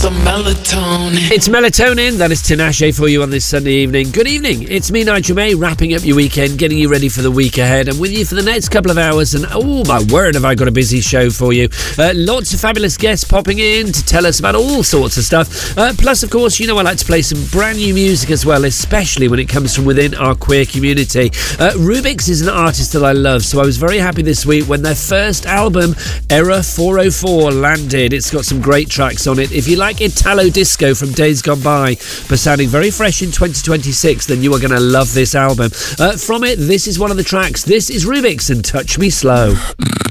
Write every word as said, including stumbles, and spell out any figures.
some melatonin. It's Melatonin, that is Tinashe for you on this Sunday evening. Good evening, it's me, Nigel May, wrapping up your weekend, getting you ready for the week ahead, and with you for the next couple of hours, and oh my word, have I got a busy show for you. Uh, lots of fabulous guests popping in to tell us about all sorts of stuff. Uh, plus, of course, you know I like to play some brand new music as well, especially when it comes from within our queer community. Uh, Rubik's is an artist that I love, so I was very happy this week when their first album, Error four oh four, landed. It's got some great tracks on it. If you like Italo Disco from days gone by, but sounding very fresh in twenty twenty-six, then you are going to love this album. Uh, from it, this is one of the tracks. This is Rubik's and Touch Me Slow.